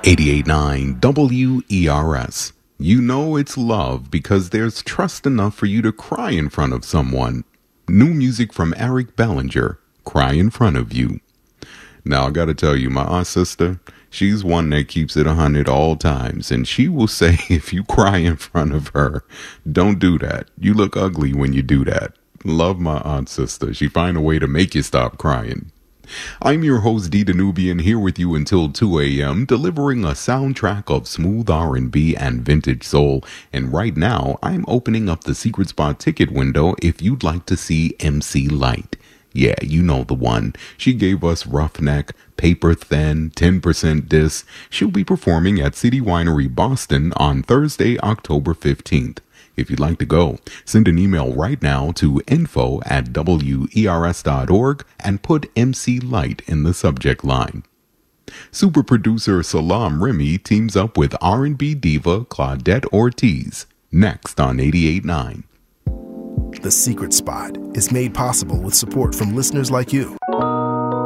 88.9 WERS. You know it's love because there's trust enough for you to cry in front of someone. New music from Eric Bellinger, Cry in Front of You. Now I gotta tell you, my aunt sister, she's one that keeps it 100 all times, and she will say if you cry in front of her, don't do that. You look ugly when you do that. Love my aunt sister. She find a way to make you stop crying. I'm your host, D. Danubian, here with you until 2 a.m., delivering a soundtrack of smooth R&B and vintage soul. And right now, I'm opening up the Secret Spot ticket window if you'd like to see MC Lyte. Yeah, you know the one. She gave us Roughneck, Paper Thin, 10% Dis. She'll be performing at City Winery, Boston on Thursday, October 15th. If you'd like to go, send an email right now to info@wers.org and put MC Lyte in the subject line. Super producer Salam Remy teams up with R&B diva Claudette Ortiz. Next on 88.9. The Secret Spot is made possible with support from listeners like you.